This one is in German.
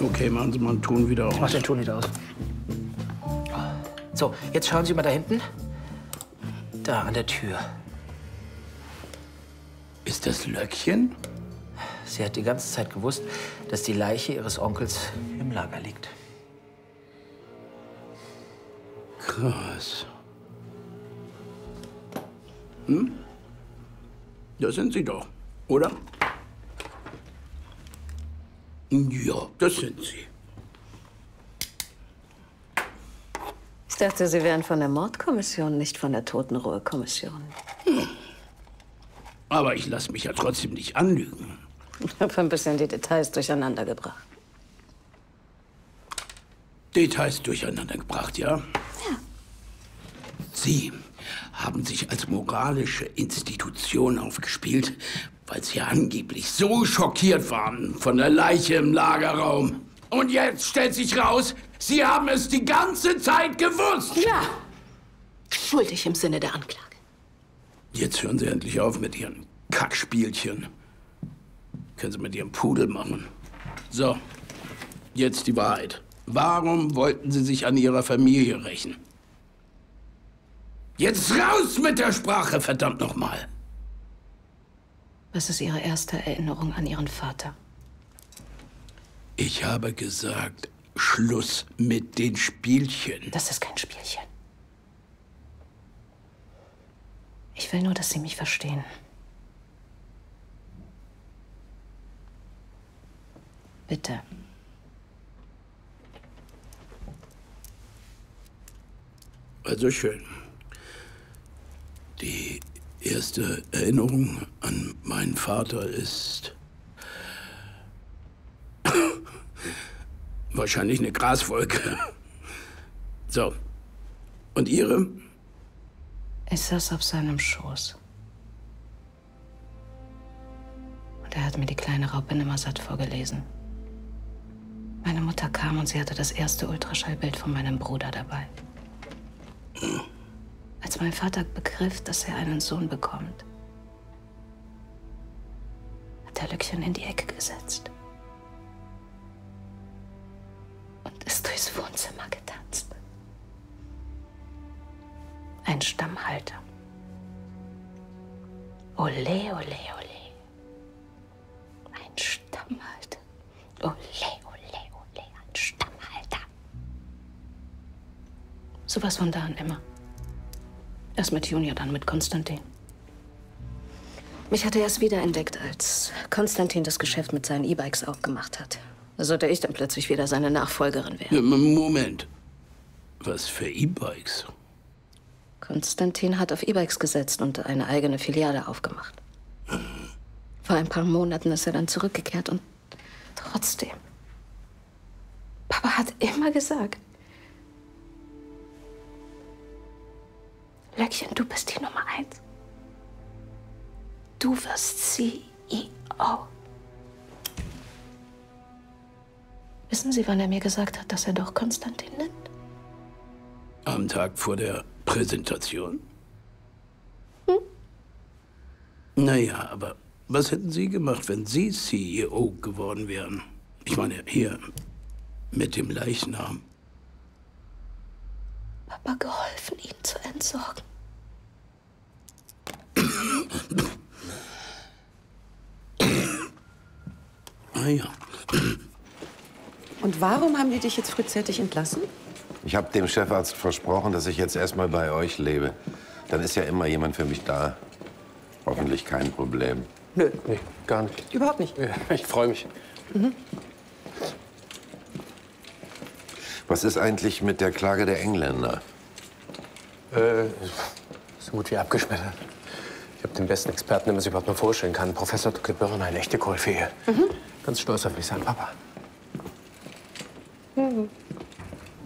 Okay, machen Sie mal einen Ton wieder aus. Ich mach den Ton wieder aus. So, jetzt schauen Sie mal da hinten. Da, an der Tür. Ist das Löckchen? Sie hat die ganze Zeit gewusst, dass die Leiche ihres Onkels im Lager liegt. Krass. Hm? Das sind Sie doch, oder? Ja, das sind Sie. Ich dachte, Sie wären von der Mordkommission, nicht von der Totenruhekommission. Aber ich lasse mich ja trotzdem nicht anlügen. Ich habe ein bisschen die Details durcheinandergebracht. Details durcheinandergebracht, ja? Ja. Sie haben sich als moralische Institution aufgespielt, weil Sie angeblich so schockiert waren von der Leiche im Lagerraum. Und jetzt stellt sich raus, Sie haben es die ganze Zeit gewusst. Ja. Schuldig im Sinne der Anklage. Jetzt hören Sie endlich auf mit Ihren Kackspielchen. Können Sie mit Ihrem Pudel machen. So, jetzt die Wahrheit. Warum wollten Sie sich an Ihrer Familie rächen? Jetzt raus mit der Sprache, verdammt nochmal! Was ist Ihre erste Erinnerung an Ihren Vater? Ich habe gesagt, Schluss mit den Spielchen. Das ist kein Spielchen. Ich will nur, dass Sie mich verstehen. Bitte. Also schön. Die erste Erinnerung an meinen Vater ist wahrscheinlich eine Graswolke. So. Und Ihre? Ich saß auf seinem Schoß. Und er hat mir die kleine Raupe Nimmersatt vorgelesen. Meine Mutter kam und sie hatte das erste Ultraschallbild von meinem Bruder dabei. Als mein Vater begriff, dass er einen Sohn bekommt, hat er Löckchen in die Ecke gesetzt und ist durchs Wohnzimmer getanzt. Ein Stammhalter. Ole, ole, ole. Ein Stammhalter. Ole, ole, ole, ein Stammhalter. Sowas von da an immer. Erst mit Junior, dann mit Konstantin. Mich hat er erst wiederentdeckt, als Konstantin das Geschäft mit seinen E-Bikes aufgemacht hat. Da sollte ich dann plötzlich wieder seine Nachfolgerin werden. Moment. Was für E-Bikes? Konstantin hat auf E-Bikes gesetzt und eine eigene Filiale aufgemacht. Vor ein paar Monaten ist er dann zurückgekehrt und trotzdem. Papa hat immer gesagt, Löckchen, du bist die Nummer 1. Du wirst CEO. Wissen Sie, wann er mir gesagt hat, dass er doch Konstantin nimmt? Am Tag vor der Präsentation? Naja, aber was hätten Sie gemacht, wenn Sie CEO geworden wären? Ich meine, hier mit dem Leichnam. Papa geholfen, ihn zu entsorgen. Ah ja. Und warum haben die dich jetzt frühzeitig entlassen? Ich habe dem Chefarzt versprochen, dass ich jetzt erstmal bei euch lebe. Dann ist ja immer jemand für mich da. Hoffentlich kein Problem. Nö. Nee, gar nicht. Überhaupt nicht. Ich freue mich. Was ist eigentlich mit der Klage der Engländer? So gut wie abgeschmettert. Ich habe den besten Experten, den man sich überhaupt nur vorstellen kann. Professor Dr. Birner, eine echte Koryphäe. Ganz stolz auf mich, sein Papa.